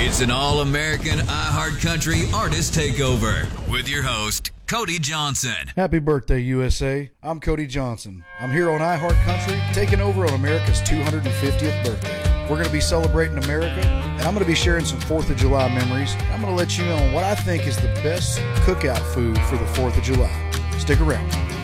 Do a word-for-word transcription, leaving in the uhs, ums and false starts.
It's an all-American iHeart Country Artist Takeover with your host, Cody Johnson. Happy birthday, U S A. I'm Cody Johnson. I'm here on iHeart Country, taking over on America's two hundred fiftieth birthday. We're going to be celebrating America, and I'm going to be sharing some fourth of July memories. I'm going to let you know what I think is the best cookout food for the fourth of July. Stick around.